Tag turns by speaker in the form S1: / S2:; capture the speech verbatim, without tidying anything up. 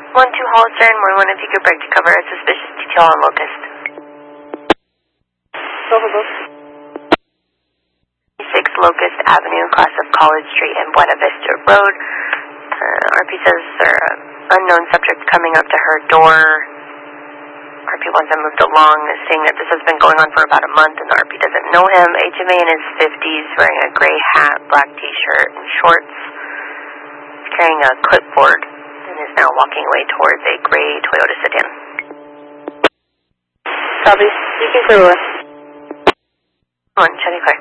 S1: one two Hollister and one one if you could break to cover a suspicious detail on Locust.
S2: Over,
S1: six Locust Avenue, cross of College Street and Buena Vista Road. Uh, R P says there are unknown subjects coming up to her door. R P wants him moved along, saying that this has been going on for about a month and the R P doesn't know him. H M A in his fifties, wearing a gray hat, black t-shirt, and shorts. He's carrying a clipboard and is now walking away towards a gray Toyota sedan.
S2: Copy. You can clear away.
S1: Come on, Chevy clear.